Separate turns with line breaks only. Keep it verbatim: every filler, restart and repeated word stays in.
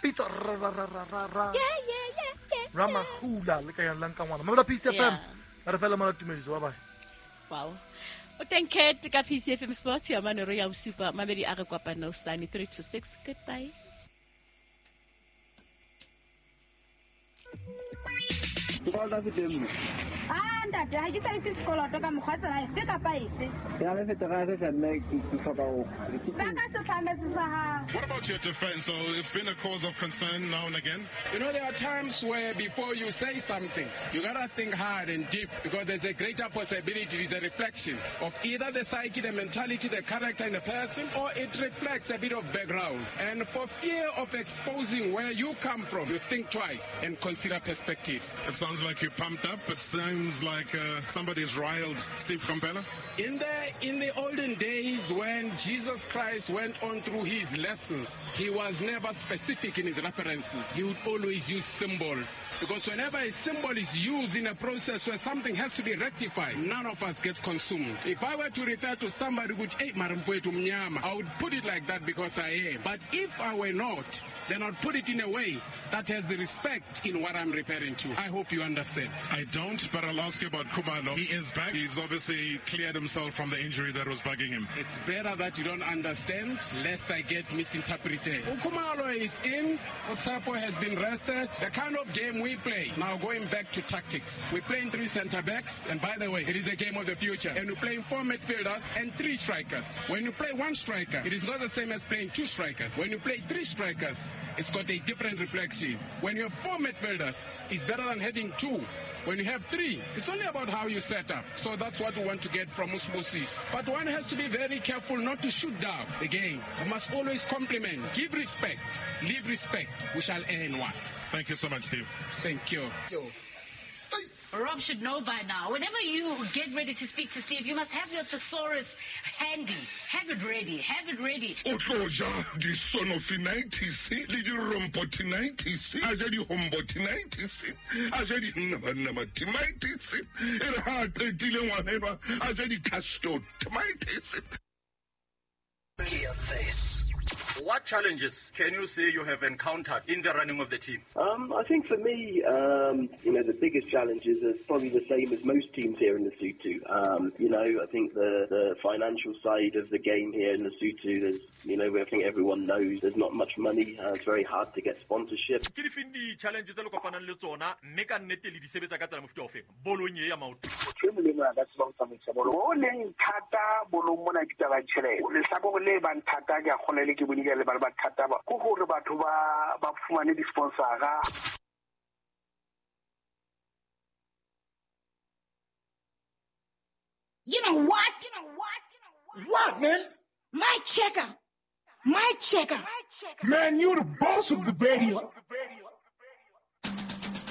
Pizza ra ra ra ra ra ra.
Yeah, yeah, yeah, yeah.
Ramahula le ka yang ka ngwana. Mamela P C F M. Re fela mona tumediso bye bye.
Wow. O teng Kate ka P C F M Sports ya mane re ya usupa mabedi a re kwapana Stani three to six. Goodbye.
Ah, ntate ha ke sa itse sekoloto ka mokgwa tsela efe kapa efe.
Ya le fetega se sa nne ke hloka go.
Ba ka se tshwanetse sa hao.
What about your defense, though? It's been a cause of concern now and again.
You know, there are times where before you say something, you gotta think hard and deep because there's a greater possibility it is a reflection of either the psyche, the mentality, the character in a person, or it reflects a bit of background. And for fear of exposing where you come from, you think twice and consider perspectives.
It sounds like you're pumped up. It sounds like uh, somebody's riled Steve Komphela.
In the in the olden days when Jesus Christ went on through his lessons, he was never specific in his references. He would always use symbols. Because whenever a symbol is used in a process where something has to be rectified, none of us gets consumed. If I were to refer to somebody which, hey, I would put it like that because I am. But if I were not, then I'd put it in a way that has respect in what I'm referring to. I hope you understand.
I don't, but I'll ask you about Khumalo. He is back. He's obviously cleared himself from the injury that was bugging him.
It's better that you don't understand, lest I get misinterpreted. Khumalo is in. Otsapo has been rested. The kind of game we play, now going back to tactics, we play in three center-backs, and by the way, it is a game of the future. And we play in four midfielders and three strikers. When you play one striker, it is not the same as playing two strikers. When you play three strikers, it's got a different reflection. When you have four midfielders, it's better than having two. When you have three, it's only about how you set up. So that's what we want to get from Osmosis. But one has to be very careful not to shoot down the game. We must always compliment, give respect, leave respect. We shall earn one.
Thank you so much, Steve.
Thank you.
Yo.
Rob should know by now. Whenever you get ready to speak to Steve, you must have your thesaurus handy. Have it ready. Have it ready.
Otloja, the son of the nineties, the rompot nineties, Ajadi hombot nineties, Ajadi namanamati nineties, and hard dealing whatever, Ajadi casto nineties.
Hear this. What challenges can you say you have encountered in the running of the team?
Um, I think for me, um, you know, the biggest challenges are probably the same as most teams here in Lesotho. Um, you know, I think the, the financial side of the game here in Lesotho, there's, you know, I think everyone knows there's not much money. Uh, it's very hard to get sponsorship.
Challenges are lokopanang le tsona mme ka nnete le di sebetsa ka tsela mofuta ofe bolong e ya maoto
That's about something. O leng thata bolong mona ke taba tšhelete le hlabo le ba nthata ke a kgona le ke bonile le ba ba thata ba go gore batho ba ba fumane di sponsora.
You know what? You know what? You know what? What, man? My checker. My checker.
Man, you're the boss of the radio.